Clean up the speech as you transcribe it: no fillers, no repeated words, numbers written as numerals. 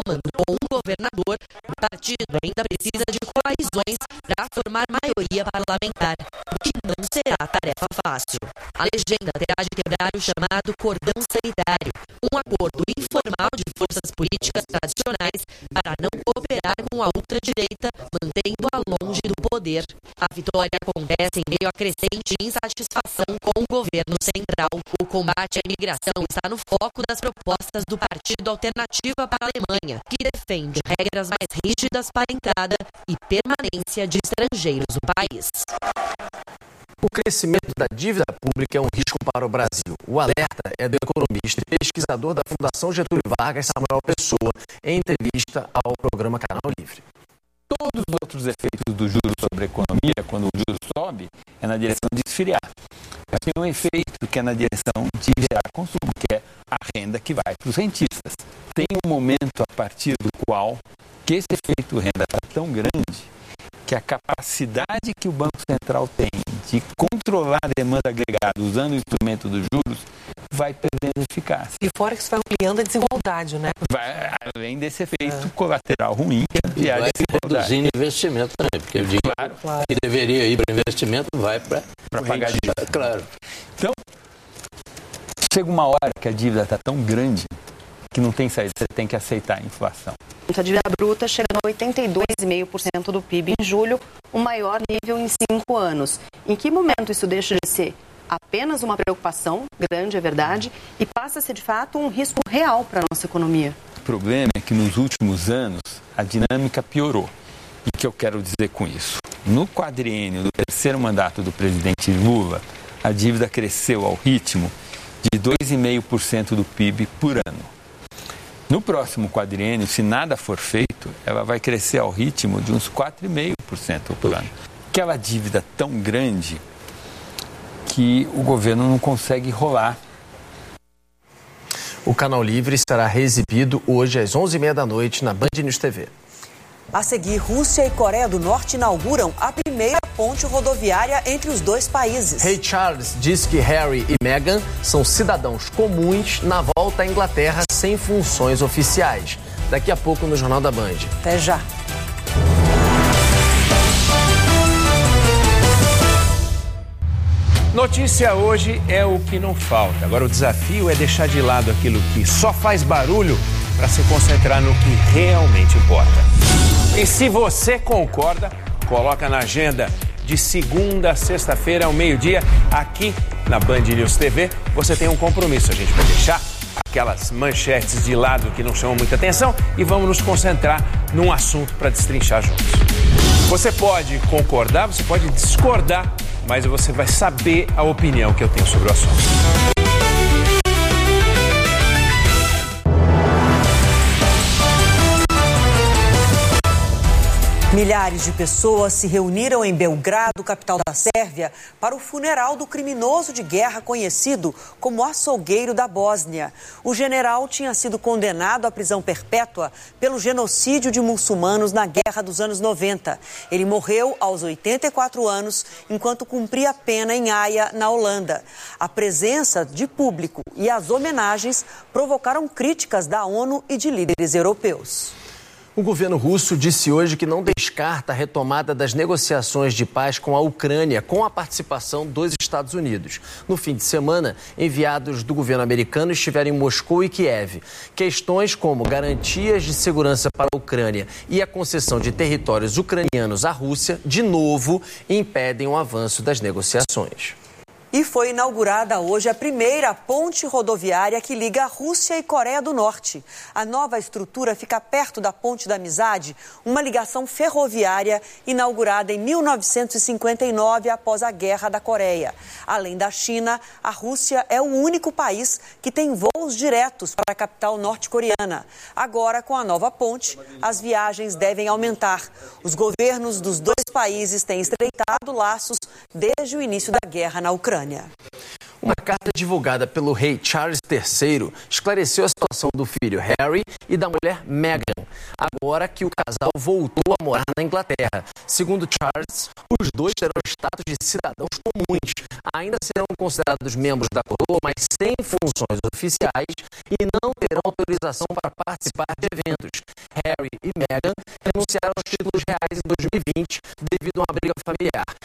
comando com um governador, o partido ainda precisa de coalizões para formar maioria parlamentar, o que não será tarefa fácil. A legenda terá de quebrar o chamado cordão sanitário, um acordo informal de forças políticas tradicionais para não cooperar com a ultradireita, mantendo-a longe do poder. A vitória acontece em meio à crescente insatisfação com o governo central. O combate à imigração está no foco das propostas do Partido Alternativa para a Alemanha, que defende regras mais rígidas para a entrada e permanência de estrangeiros no país. O crescimento da dívida pública é um risco para o Brasil. O alerta é do economista e pesquisador da Fundação Getúlio Vargas, Samuel Pessoa, em entrevista ao programa Canal Livre. Todos os outros efeitos do juros sobre a economia, quando o juros sobe, é na direção de esfriar. Mas tem um efeito que é na direção de gerar consumo, que é a renda que vai para os rentistas. Tem um momento a partir do qual que esse efeito renda está tão grande que a capacidade que o Banco Central tem de controlar a demanda agregada usando o instrumento dos juros vai perdendo eficácia. E fora que isso vai ampliando a desigualdade, né? Vai, além desse efeito colateral ruim, que é ampliar vai a desigualdade. reduzindo investimento também, porque o dinheiro que deveria ir para investimento vai para pagar dívida. Claro. Então, chega uma hora que a dívida está tão grande que não tem saída, você tem que aceitar a inflação. A dívida bruta chega a 82,5% do PIB em julho, o maior nível em 5 anos. Em que momento isso deixa de ser apenas uma preocupação, grande é verdade, e passa a ser de fato um risco real para a nossa economia? O problema é que nos últimos anos a dinâmica piorou. E o que eu quero dizer com isso? No quadriênio do terceiro mandato do presidente Lula, a dívida cresceu ao ritmo de 2,5% do PIB por ano. No próximo quadriênio, se nada for feito, ela vai crescer ao ritmo de uns 4,5% por ano. Aquela dívida tão grande que o governo não consegue rolar. O Canal Livre será reexibido hoje às 11h30 da noite na Band News TV. A seguir, Rússia e Coreia do Norte inauguram a primeira ponte rodoviária entre os dois países. Rei Charles diz que Harry e Meghan são cidadãos comuns na volta à Inglaterra sem funções oficiais. Daqui a pouco no Jornal da Band. Até já. Notícia hoje é o que não falta. Agora o desafio é deixar de lado aquilo que só faz barulho para se concentrar no que realmente importa. E se você concorda, coloca na agenda de segunda a sexta-feira ao meio-dia, aqui na Band News TV. Você tem um compromisso, a gente vai deixar aquelas manchetes de lado que não chamam muita atenção e vamos nos concentrar num assunto para destrinchar juntos. Você pode concordar, você pode discordar, mas você vai saber a opinião que eu tenho sobre o assunto. Milhares de pessoas se reuniram em Belgrado, capital da Sérvia, para o funeral do criminoso de guerra conhecido como açougueiro da Bósnia. O general tinha sido condenado à prisão perpétua pelo genocídio de muçulmanos na guerra dos anos 90. Ele morreu aos 84 anos enquanto cumpria a pena em Haia, na Holanda. A presença de público e as homenagens provocaram críticas da ONU e de líderes europeus. O governo russo disse hoje que não descarta a retomada das negociações de paz com a Ucrânia, com a participação dos Estados Unidos. No fim de semana, enviados do governo americano estiveram em Moscou e Kiev. Questões como garantias de segurança para a Ucrânia e a concessão de territórios ucranianos à Rússia, de novo, impedem o avanço das negociações. E foi inaugurada hoje a primeira ponte rodoviária que liga a Rússia e Coreia do Norte. A nova estrutura fica perto da Ponte da Amizade, uma ligação ferroviária inaugurada em 1959 após a Guerra da Coreia. Além da China, a Rússia é o único país que tem voos diretos para a capital norte-coreana. Agora, com a nova ponte, as viagens devem aumentar. Os governos dos dois países têm estreitado laços desde o início da guerra na Ucrânia. Uma carta divulgada pelo rei Charles III esclareceu a situação do filho Harry e da mulher Meghan. agora que o casal voltou a morar na Inglaterra. Segundo Charles, os dois terão status de cidadãos comuns. Ainda serão considerados membros da coroa, mas sem funções oficiais e não terão autorização para participar de eventos. Harry e Meghan renunciaram aos títulos reais em 2020 devido a uma briga familiar.